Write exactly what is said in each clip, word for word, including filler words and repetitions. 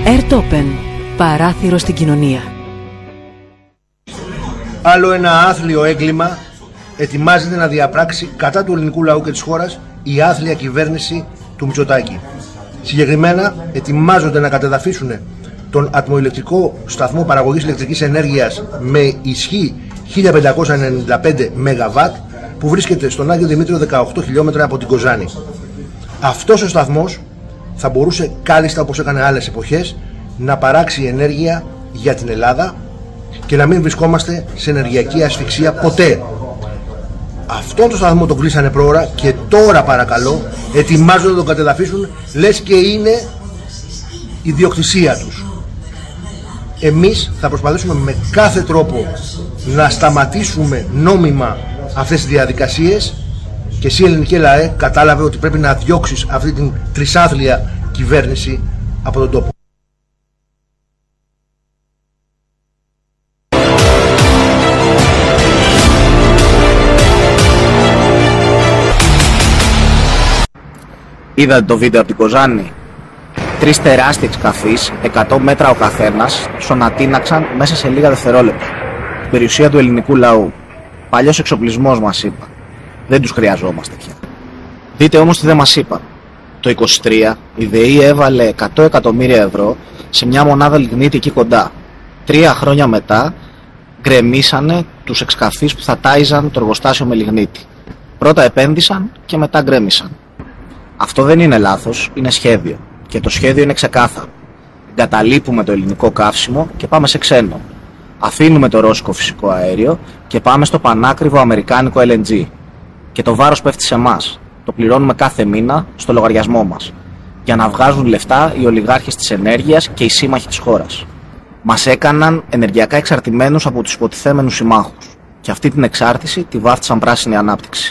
Airtopen. Παράθυρο στην κοινωνία. Άλλο ένα άθλιο έγκλημα ετοιμάζεται να διαπράξει κατά του ελληνικού λαού και της χώρας η άθλια κυβέρνηση του Μητσοτάκη. Συγκεκριμένα ετοιμάζονται να κατεδαφίσουν τον ατμοηλεκτρικό σταθμό παραγωγής ηλεκτρικής ενέργειας με ισχύ χίλια πεντακόσια ενενήντα πέντε μεγαβάτ που βρίσκεται στον Άγιο Δημήτριο δεκαοκτώ χιλιόμετρα από την Κοζάνη. Αυτός ο σταθμός θα μπορούσε κάλλιστα, όπως έκανε άλλες εποχές, να παράξει ενέργεια για την Ελλάδα και να μην βρισκόμαστε σε ενεργειακή ασφυξία ποτέ. Αυτόν τον σταθμό τον κλείσανε πρόωρα και τώρα, παρακαλώ, ετοιμάζονται να τον κατεδαφίσουν, λες και είναι ιδιοκτησία τους. Εμείς θα προσπαθήσουμε με κάθε τρόπο να σταματήσουμε νόμιμα αυτές τις διαδικασίες και εσύ, ελληνική λαέ, κατάλαβε ότι πρέπει να διώξεις αυτή την τρισάθλια κυβέρνηση από τον τόπο. Είδατε το βίντεο από την Κοζάνη? Τρεις τεράστιοι εξκαφείς, εκατό μέτρα ο καθένας, σωνατίναξαν μέσα σε λίγα δευτερόλεπτα. Την περιουσία του ελληνικού λαού. Παλιός εξοπλισμός μας είπα. Δεν τους χρειαζόμαστε πια. Δείτε όμως τι δεν μας είπαν. Το είκοσι τρία η ΔΕΗ έβαλε εκατό εκατομμύρια ευρώ σε μια μονάδα λιγνίτη εκεί κοντά. Τρία χρόνια μετά γκρεμίσανε τους εξκαφείς που θα τάιζαν το εργοστάσιο με λιγνίτη. Πρώτα επένδυσαν και μετά γκρέμισαν. Αυτό δεν είναι λάθος, είναι σχέδιο. Και το σχέδιο είναι ξεκάθαρο. Εγκαταλείπουμε το ελληνικό καύσιμο και πάμε σε ξένο. Αφήνουμε το ρώσικο φυσικό αέριο και πάμε στο πανάκριβο αμερικάνικο ελ εν τζι. Και το βάρος πέφτει σε εμάς. Το πληρώνουμε κάθε μήνα στο λογαριασμό μας. Για να βγάζουν λεφτά οι ολιγάρχες της ενέργειας και οι σύμμαχοι της χώρας. Μας έκαναν ενεργειακά εξαρτημένους από τους υποτιθέμενους συμμάχους. Και αυτή την εξάρτηση τη βάφτισαν πράσινη ανάπτυξη.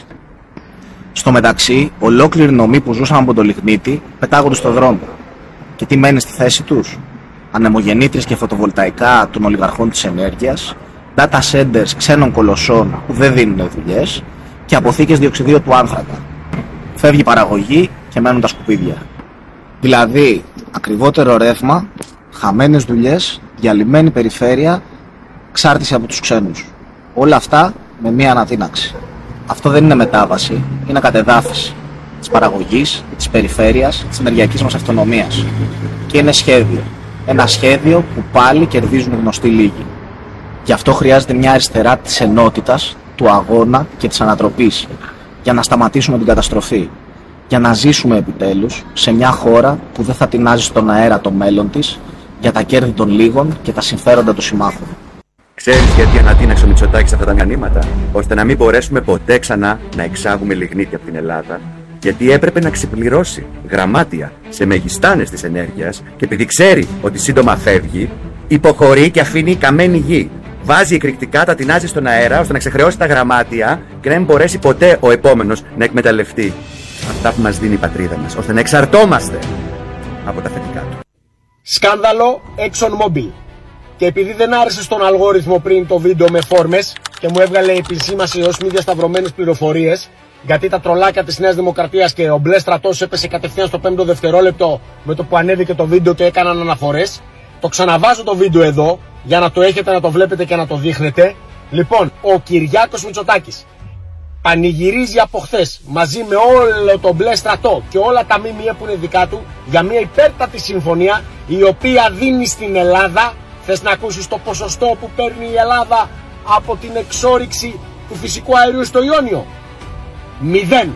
Στο μεταξύ, ολόκληροι νομοί που ζούσαν από το λιγνίτη πετάγονται στο δρόμο. Και τι μένει στη θέση τους? Ανεμογεννήτριες και φωτοβολταϊκά των ολιγαρχών της ενέργειας, data centers ξένων κολοσσών που δεν δίνουν δουλειές και αποθήκες διοξιδίου του άνθρακα. Φεύγει η παραγωγή και μένουν τα σκουπίδια. Δηλαδή, ακριβότερο ρεύμα, χαμένες δουλειές, διαλυμένη περιφέρεια, εξάρτηση από τους ξένους. Όλα αυτά με μία ανατείναξη. Αυτό δεν είναι μετάβαση, είναι κατεδάφιση της παραγωγής, της περιφέρειας, της ενεργειακής μας αυτονομίας. Και είναι σχέδιο. Ένα σχέδιο που πάλι κερδίζουν γνωστοί λίγοι. Γι' αυτό χρειάζεται μια αριστερά της ενότητας, του αγώνα και της ανατροπής. Για να σταματήσουμε την καταστροφή. Για να ζήσουμε επιτέλους σε μια χώρα που δεν θα τεινάζει στον αέρα το μέλλον της για τα κέρδη των λίγων και τα συμφέροντα των συμμάχων. Ξέρεις γιατί ανατείναξε ο Μητσοτάκης αυτά τα μηνύματα? Ώστε να μην μπορέσουμε ποτέ ξανά να εξάγουμε λιγνίτη από την Ελλάδα. Γιατί έπρεπε να ξεπληρώσει γραμμάτια σε μεγιστάνες της ενέργειας και επειδή ξέρει ότι σύντομα φεύγει, υποχωρεί και αφήνει καμένη γη. Βάζει εκρηκτικά, τα τεινάζει στον αέρα ώστε να ξεχρεώσει τα γραμμάτια και να μην μπορέσει ποτέ ο επόμενος να εκμεταλλευτεί αυτά που μας δίνει η πατρίδα μας, ώστε να εξαρτώμαστε από τα θετικά του. Σκάνδαλο ExxonMobil. Και επειδή δεν άρεσε στον αλγόριθμο πριν το βίντεο με φόρμες και μου έβγαλε επισήμαση ως μη διασταυρωμένες πληροφορίες, γιατί τα τρολάκια της Νέας Δημοκρατίας και ο μπλε στρατός έπεσε κατευθείαν στο πέμπτο δευτερόλεπτο με το που ανέβηκε το βίντεο και έκαναν αναφορές, το ξαναβάζω το βίντεο εδώ για να το έχετε, να το βλέπετε και να το δείχνετε. Λοιπόν, ο Κυριάκος Μητσοτάκης πανηγυρίζει από χθες μαζί με όλο το μπλε στρατό και όλα τα ΜΜΕ που είναι δικά του για μια υπέρτατη συμφωνία η οποία δίνει στην Ελλάδα. Θες να ακούσεις το ποσοστό που παίρνει η Ελλάδα από την εξόρυξη του φυσικού αερίου στο Ιόνιο? Μηδέν.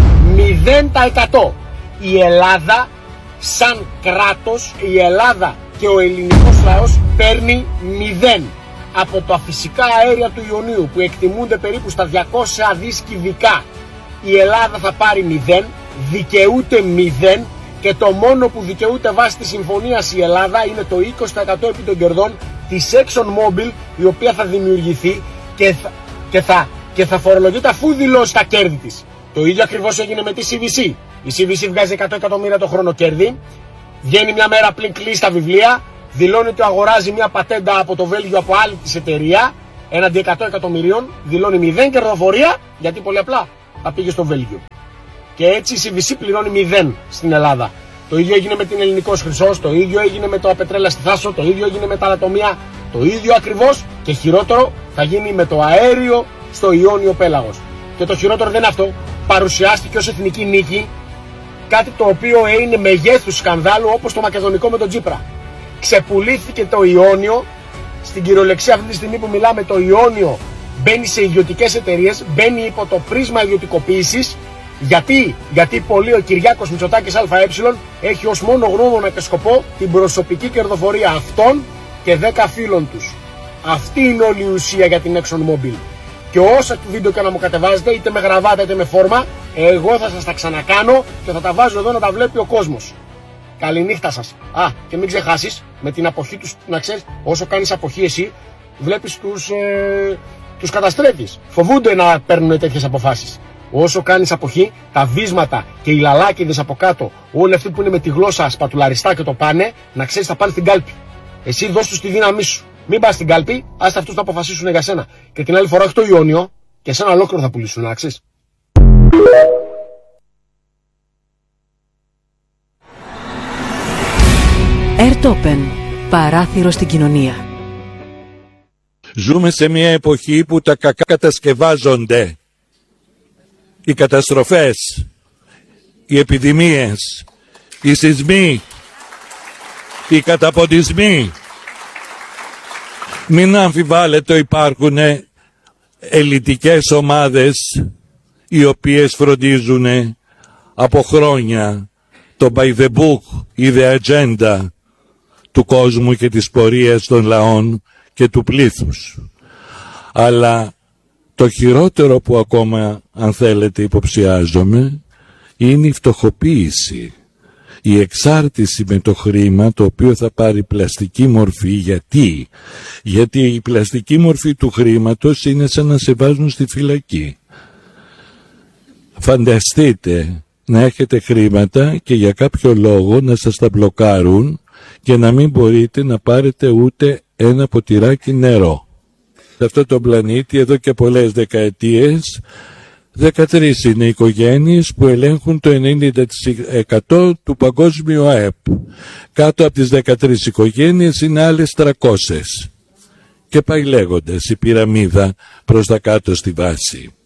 Μηδέν τα εκατό. Η Ελλάδα σαν κράτος, η Ελλάδα και ο ελληνικός λαός παίρνει μηδέν από τα φυσικά αέρια του Ιωνίου που εκτιμούνται περίπου στα διακόσια δις κυβικά. Η Ελλάδα θα πάρει μηδέν, δικαιούται μηδέν. Και το μόνο που δικαιούται βάσει της συμφωνίας η Ελλάδα είναι το είκοσι τοις εκατό επί των κερδών της ExxonMobil, η οποία θα δημιουργηθεί και θα, και θα, και θα φορολογείται αφού δηλώσει τα κέρδη της. Το ίδιο ακριβώς έγινε με τη σι βι σι. Η σι βι σι βγάζει εκατό εκατομμύρια το χρόνο κέρδη, βγαίνει μια μέρα πριν κλείσει τα βιβλία, δηλώνει ότι αγοράζει μια πατέντα από το Βέλγιο από άλλη της εταιρεία, έναντι εκατό εκατομμυρίων, δηλώνει μηδέν κερδοφορία, γιατί πολύ απλά θα πήγε στο Βέλγιο. Και έτσι η σι βι σι πληρώνει μηδέν στην Ελλάδα. Το ίδιο έγινε με την Ελληνικός Χρυσός, το ίδιο έγινε με το Απετρέλα στη Θάσο, το ίδιο έγινε με τα Ανατομία, το ίδιο ακριβώς και χειρότερο θα γίνει με το αέριο στο Ιόνιο Πέλαγος. Και το χειρότερο δεν είναι αυτό. Παρουσιάστηκε ως εθνική νίκη κάτι το οποίο είναι μεγέθους σκανδάλου, όπως το μακεδονικό με τον Τσίπρα. Ξεπουλήθηκε το Ιόνιο, στην κυριολεξία αυτή τη στιγμή που μιλάμε το Ιόνιο μπαίνει σε ιδιωτικές εταιρείες, μπαίνει υπό το πρίσμα ιδιωτικοποίησης. Γιατί, γιατί πολύ ο Κυριάκος Μητσοτάκης ΑΕ έχει ως μόνο γνώμονα και σκοπό την προσωπική κερδοφορία αυτών και δέκα φίλων τους. Αυτή είναι όλη η ουσία για την ExxonMobil. Και όσα του βίντεο και να μου κατεβάζετε, είτε με γραβάτα είτε με φόρμα, εγώ θα σας τα ξανακάνω και θα τα βάζω εδώ να τα βλέπει ο κόσμος. Καληνύχτα σας. Α, και μην ξεχάσεις, με την αποχή τους, να ξέρεις, όσο κάνεις αποχή εσύ, βλέπεις τους, ε, τους καταστρέφεις. Φοβούνται να παίρνουν τέτοιες αποφάσεις. Όσο κάνεις αποχή, τα βίσματα και οι λαλάκιδες από κάτω, όλοι αυτοί που είναι με τη γλώσσα σπατουλαριστά και το πάνε, να ξέρεις θα πάνε στην κάλπη. Εσύ δώσ' τους τη δύναμή σου. Μην πας στην κάλπη, άστε αυτούς να αποφασίσουν για σένα. Και την άλλη φορά όχι το Ιόνιο, και σένα ολόκληρο θα πουλήσουν, να ξέρεις. Airtopen. Παράθυρο στην κοινωνία. Ζούμε σε μια εποχή που τα κακά κατασκευάζονται. Οι καταστροφές, οι επιδημίες, οι σεισμοί, οι καταποντισμοί. Μην αμφιβάλλετε, υπάρχουν ελιτικές ομάδες οι οποίες φροντίζουν από χρόνια το by the book ή the agenda του κόσμου και της πορείας των λαών και του πλήθους. Αλλά το χειρότερο που ακόμα, αν θέλετε, υποψιάζομαι, είναι η φτωχοποίηση. Η εξάρτηση με το χρήμα, το οποίο θα πάρει πλαστική μορφή. Γιατί? Γιατί η πλαστική μορφή του χρήματος είναι σαν να σε βάζουν στη φυλακή. Φανταστείτε να έχετε χρήματα και για κάποιο λόγο να σας τα μπλοκάρουν και να μην μπορείτε να πάρετε ούτε ένα ποτηράκι νερό. Σε αυτό το πλανήτη εδώ και πολλές δεκαετίες δεκατρείς είναι οι οικογένειες που ελέγχουν το ενενήντα τοις εκατό του παγκόσμιου ΑΕΠ. Κάτω από τις δεκατρείς οικογένειες είναι άλλες τριακόσιες. Και πάει λέγοντας η πυραμίδα προς τα κάτω στη βάση.